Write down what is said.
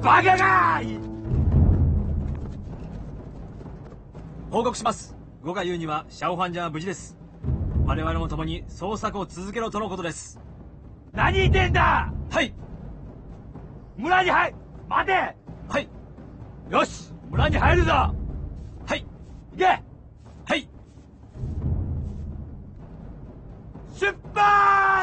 バカが！ 報告します。呉が言うにはシャオファンジャンは無事です。我々も共に捜索を続けろとのことです。 何言ってんだ！ はい。 村に待て！ はい。 よし、村に入るぞ！ はい。 行け！ はい。 出発！